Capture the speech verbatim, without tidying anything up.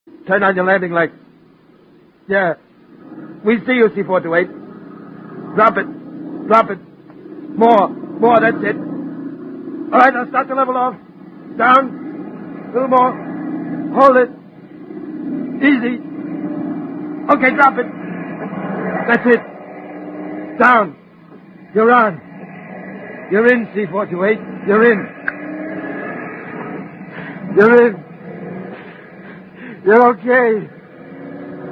Turn on your landing light. Yeah. We see you, C four two eight. Drop it. Drop it. More. More, that's it. All right, now start the level off. Down. A little more. Hold it. Easy. Okay, drop it. That's it. Down. You're on. You're in, C four two eight. You're in. You're in. You're okay.